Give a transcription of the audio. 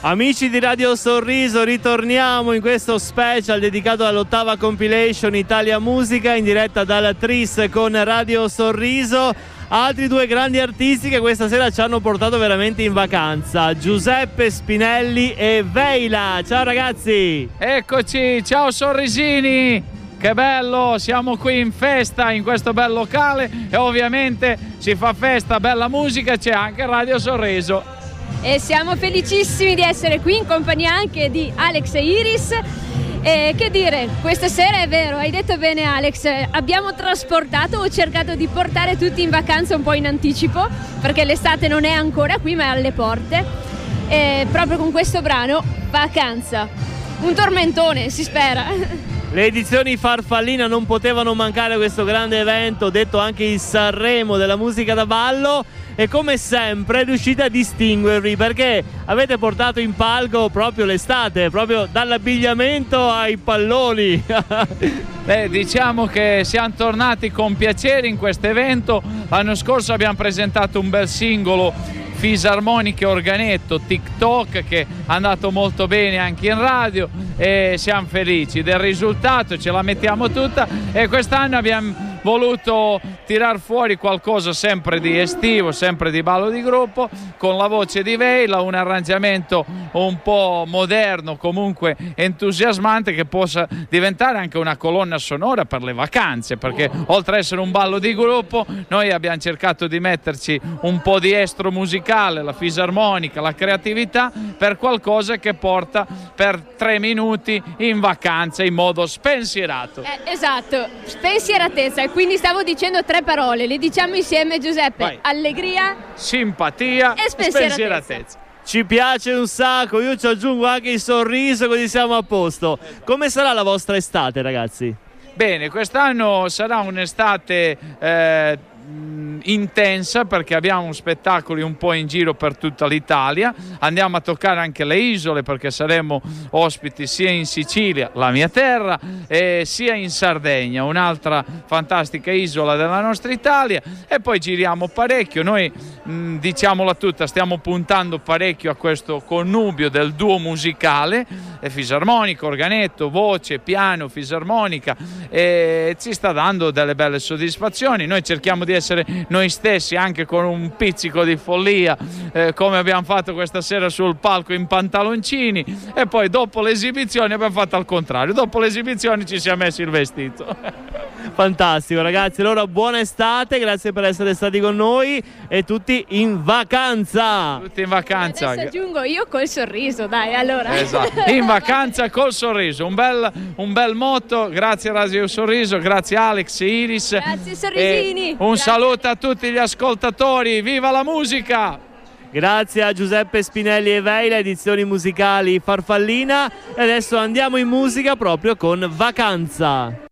Amici di Radio Sorriso, ritorniamo in questo special dedicato all'8ª compilation Italia Musica in diretta dal Tris con Radio Sorriso. Altri due grandi artisti che questa sera ci hanno portato veramente in vacanza, Giuseppe Spinelli e Veila. Ciao ragazzi! Eccoci, ciao sorrisini! Che bello, siamo qui in festa in questo bel locale e ovviamente si fa festa, bella musica, c'è anche Radio Sorriso. E siamo felicissimi di essere qui in compagnia anche di Alex e Iris. E che dire, questa sera è vero, hai detto bene Alex, abbiamo trasportato o cercato di portare tutti in vacanza un po' in anticipo, perché l'estate non è ancora qui ma è alle porte, e proprio con questo brano, Vacanza, un tormentone si spera. Le edizioni Farfallina non potevano mancare a questo grande evento, detto anche il Sanremo della musica da ballo, e come sempre riuscite a distinguervi perché avete portato in palco proprio l'estate, proprio dall'abbigliamento ai palloni. Diciamo che siamo tornati con piacere in questo evento. L'anno scorso abbiamo presentato un bel singolo, Fisarmonica e Organetto, TikTok, che è andato molto bene anche in radio e siamo felici del risultato, ce la mettiamo tutta, e quest'anno abbiamo voluto tirar fuori qualcosa sempre di estivo, sempre di ballo di gruppo, con la voce di Veila, un arrangiamento un po' moderno, comunque entusiasmante, che possa diventare anche una colonna sonora per le vacanze, perché oltre ad essere un ballo di gruppo noi abbiamo cercato di metterci un po' di estro musicale, la fisarmonica, la creatività, per qualcosa che porta per 3 minuti in vacanza in modo spensierato. Esatto, spensieratezza. E quindi stavo dicendo 3 parole, le diciamo insieme Giuseppe. Vai. Allegria, simpatia e spensieratezza. Ci piace un sacco, io ci aggiungo anche il sorriso, così siamo a posto. Come sarà la vostra estate, ragazzi? Bene, quest'anno sarà un'estate intensa, perché abbiamo spettacoli un po' in giro per tutta l'Italia, andiamo a toccare anche le isole, perché saremo ospiti sia in Sicilia, la mia terra, sia in Sardegna, un'altra fantastica isola della nostra Italia, e poi giriamo parecchio. Noi, diciamola tutta, stiamo puntando parecchio a questo connubio del duo musicale, fisarmonica, organetto, voce, piano, fisarmonica, e ci sta dando delle belle soddisfazioni. Noi cerchiamo di essere noi stessi, anche con un pizzico di follia, come abbiamo fatto questa sera sul palco in pantaloncini, e poi dopo l'esibizione abbiamo fatto al contrario, dopo l'esibizione ci siamo messi il vestito. Fantastico ragazzi, allora buona estate, grazie per essere stati con noi e tutti in vacanza. Tutti in vacanza. adesso aggiungo io col sorriso, dai, allora. Esatto, in vacanza col sorriso, un bel motto. Grazie Radio Sorriso, grazie Alex, Iris. Grazie sorrisini. Un saluto a tutti gli ascoltatori, viva la musica! Grazie a Giuseppe Spinelli e Veila, edizioni musicali Farfallina, e adesso andiamo in musica proprio con Vacanza.